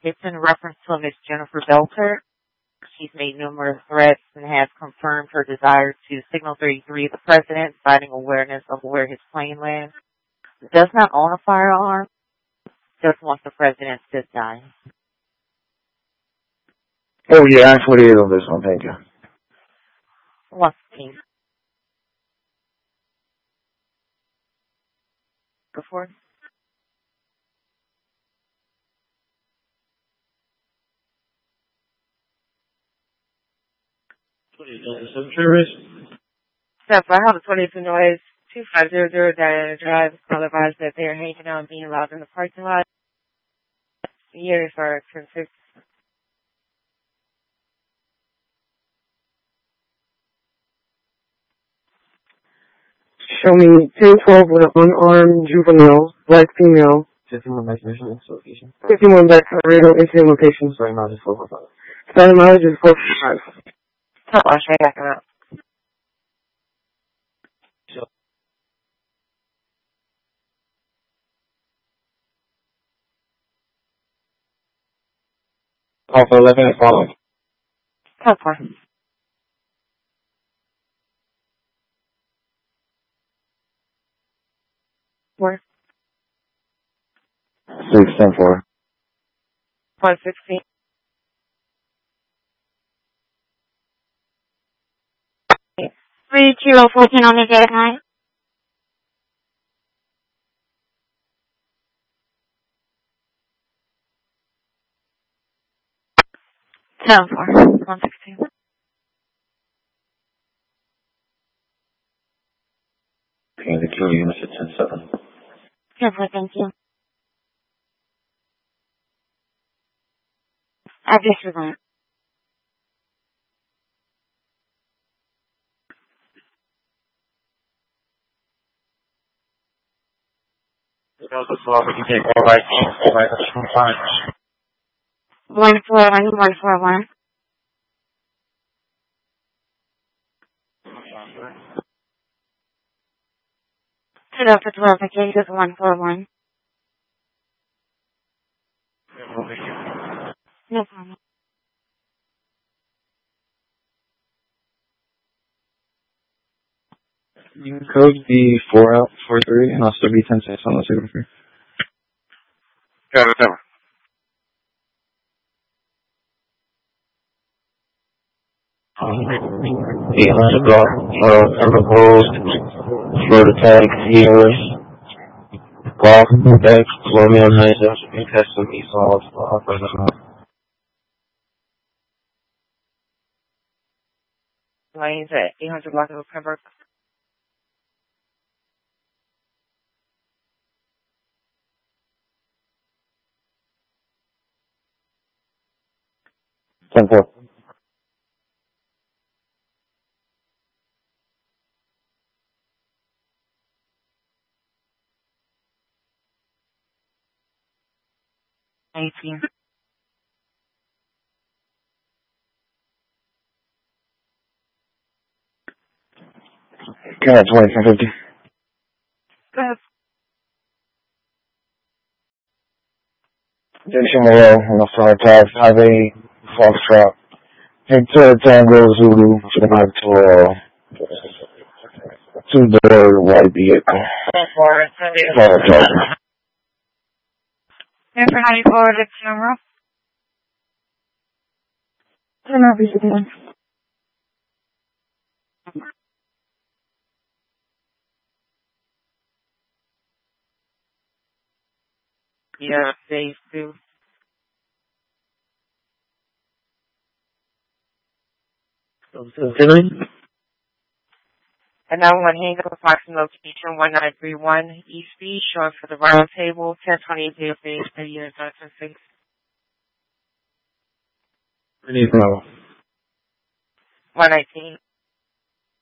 It's in reference to Miss Jennifer Belter. She's made numerous threats and has confirmed her desire to signal 33 the president, citing awareness of where his plane lands. Does not own a firearm, just wants the president to die. Oh, yeah, that's what it is on this one. Thank you. What's the team? Before? Step 5, how the 22 noise 2500 Diana Drive. Call advised that they are hanging out and being loud in the parking lot. Years are expensive. Show me 1012 with an unarmed juvenile, black female. 51 back location. 51 back radio incident location. Starting mileage is 445. Starting mileage is 445. Top watch right back up. Alpha 11 and following. Top one. Where? 610-4. 116. Three kilo 14 on the dead night. Down 4. 116. Okay, the kill units at 10-7. Careful, thank you. I disregard. You can take all right, 141, 141. Sit up for 12, I gave you 141. No problem. You can code the 4 out, 4-3, and I'll still be 10-6 on the signature. Got it, over. Proposed Florida Tag Sierras Golf X Romeo 9 and Custom East Lanes at 800 block of Pembroke. Ten-4. Thank you. Got 20-50. Go ahead. Jason Moreau on the front tag, 5-8, Foxtrot. Victor Tango Zulu, 5-12. 2-door white vehicle. 4-4. Jennifer, how do you forward it to number? Turn over your phone. Yeah, safe too. And now one hang up approximate location 1931 East Beach, showing for the round table, 1028 DFA, 30 years, 906. Bravo. 119.